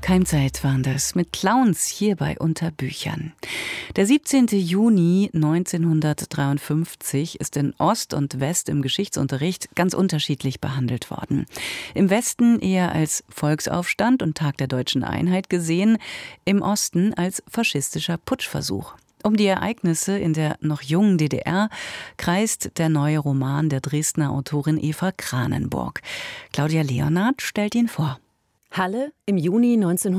Keimzeit waren das mit Clowns hier bei Unterbüchern. Der 17. Juni 1953 ist in Ost und West im Geschichtsunterricht ganz unterschiedlich behandelt worden. Im Westen eher als Volksaufstand und Tag der deutschen Einheit gesehen, im Osten als faschistischer Putschversuch. Um die Ereignisse in der noch jungen DDR kreist der neue Roman der Dresdner Autorin Eva Kranenburg. Claudia Leonhardt stellt ihn vor. Halle im Juni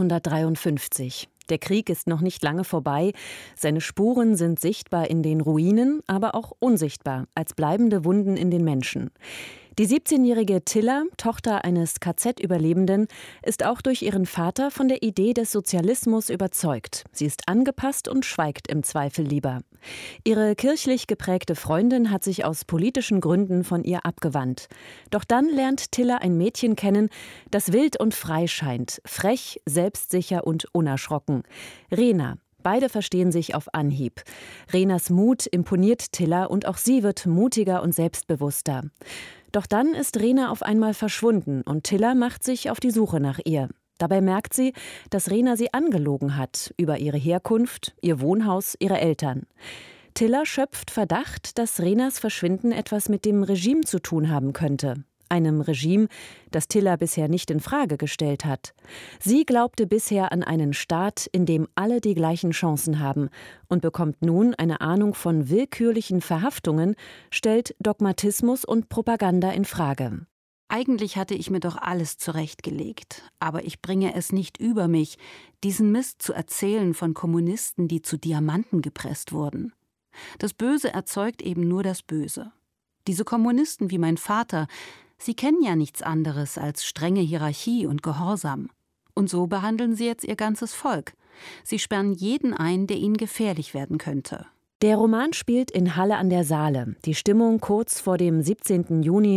1953. Der Krieg ist noch nicht lange vorbei. Seine Spuren sind sichtbar in den Ruinen, aber auch unsichtbar als bleibende Wunden in den Menschen. Die 17-jährige Tilla, Tochter eines KZ-Überlebenden, ist auch durch ihren Vater von der Idee des Sozialismus überzeugt. Sie ist angepasst und schweigt im Zweifel lieber. Ihre kirchlich geprägte Freundin hat sich aus politischen Gründen von ihr abgewandt. Doch dann lernt Tilla ein Mädchen kennen, das wild und frei scheint, frech, selbstsicher und unerschrocken. Rena. Beide verstehen sich auf Anhieb. Renas Mut imponiert Tilla und auch sie wird mutiger und selbstbewusster. Doch dann ist Rena auf einmal verschwunden und Tilla macht sich auf die Suche nach ihr. Dabei merkt sie, dass Rena sie angelogen hat über ihre Herkunft, ihr Wohnhaus, ihre Eltern. Tilla schöpft Verdacht, dass Renas Verschwinden etwas mit dem Regime zu tun haben könnte. Einem Regime, das Tilla bisher nicht in Frage gestellt hat. Sie glaubte bisher an einen Staat, in dem alle die gleichen Chancen haben und bekommt nun eine Ahnung von willkürlichen Verhaftungen, stellt Dogmatismus und Propaganda in Frage. Eigentlich hatte ich mir doch alles zurechtgelegt, aber ich bringe es nicht über mich, diesen Mist zu erzählen von Kommunisten, die zu Diamanten gepresst wurden. Das Böse erzeugt eben nur das Böse. Diese Kommunisten wie mein Vater, sie kennen ja nichts anderes als strenge Hierarchie und Gehorsam. Und so behandeln sie jetzt ihr ganzes Volk. Sie sperren jeden ein, der ihnen gefährlich werden könnte. Der Roman spielt in Halle an der Saale. Die Stimmung kurz vor dem 17. Juni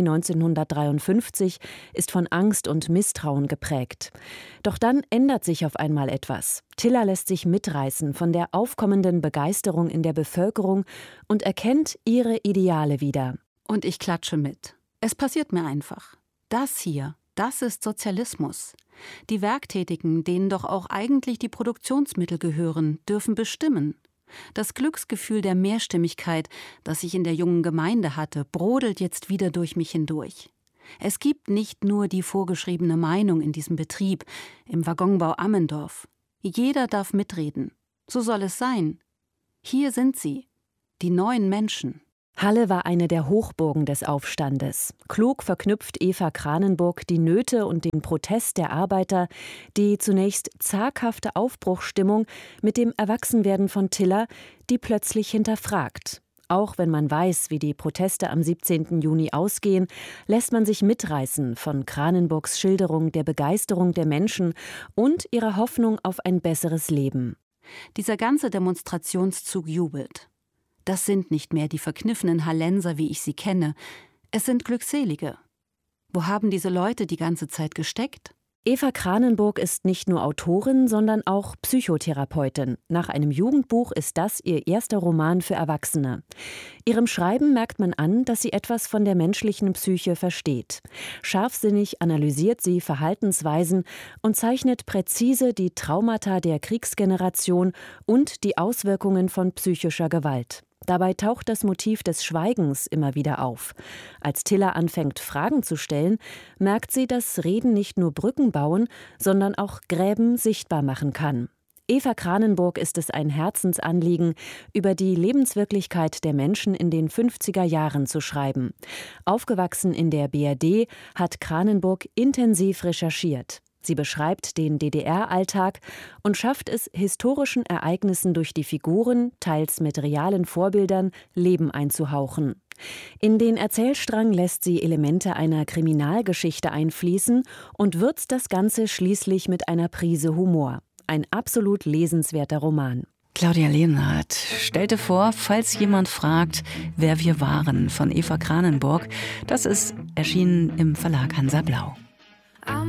1953 ist von Angst und Misstrauen geprägt. Doch dann ändert sich auf einmal etwas. Tilla lässt sich mitreißen von der aufkommenden Begeisterung in der Bevölkerung und erkennt ihre Ideale wieder. Und ich klatsche mit. Es passiert mir einfach. Das hier, das ist Sozialismus. Die Werktätigen, denen doch auch eigentlich die Produktionsmittel gehören, dürfen bestimmen. Das Glücksgefühl der Mehrstimmigkeit, das ich in der jungen Gemeinde hatte, brodelt jetzt wieder durch mich hindurch. Es gibt nicht nur die vorgeschriebene Meinung in diesem Betrieb, im Waggonbau Ammendorf. Jeder darf mitreden. So soll es sein. Hier sind sie, die neuen Menschen. Halle war eine der Hochburgen des Aufstandes. Klug verknüpft Eva Kranenburg die Nöte und den Protest der Arbeiter, die zunächst zaghafte Aufbruchsstimmung mit dem Erwachsenwerden von Tilla, die plötzlich hinterfragt. Auch wenn man weiß, wie die Proteste am 17. Juni ausgehen, lässt man sich mitreißen von Kranenburgs Schilderung der Begeisterung der Menschen und ihrer Hoffnung auf ein besseres Leben. Dieser ganze Demonstrationszug jubelt. Das sind nicht mehr die verkniffenen Hallenser, wie ich sie kenne. Es sind Glückselige. Wo haben diese Leute die ganze Zeit gesteckt? Eva Kranenburg ist nicht nur Autorin, sondern auch Psychotherapeutin. Nach einem Jugendbuch ist das ihr erster Roman für Erwachsene. Ihrem Schreiben merkt man an, dass sie etwas von der menschlichen Psyche versteht. Scharfsinnig analysiert sie Verhaltensweisen und zeichnet präzise die Traumata der Kriegsgeneration und die Auswirkungen von psychischer Gewalt. Dabei taucht das Motiv des Schweigens immer wieder auf. Als Tilla anfängt, Fragen zu stellen, merkt sie, dass Reden nicht nur Brücken bauen, sondern auch Gräben sichtbar machen kann. Eva Kranenburg ist es ein Herzensanliegen, über die Lebenswirklichkeit der Menschen in den 50er Jahren zu schreiben. Aufgewachsen in der BRD hat Kranenburg intensiv recherchiert. Sie beschreibt den DDR-Alltag und schafft es, historischen Ereignissen durch die Figuren, teils mit realen Vorbildern, Leben einzuhauchen. In den Erzählstrang lässt sie Elemente einer Kriminalgeschichte einfließen und würzt das Ganze schließlich mit einer Prise Humor. Ein absolut lesenswerter Roman. Claudia Leonhardt stellte vor, falls jemand fragt, wer wir waren, von Eva Kranenburg. Das ist erschienen im Verlag Hansa Blau.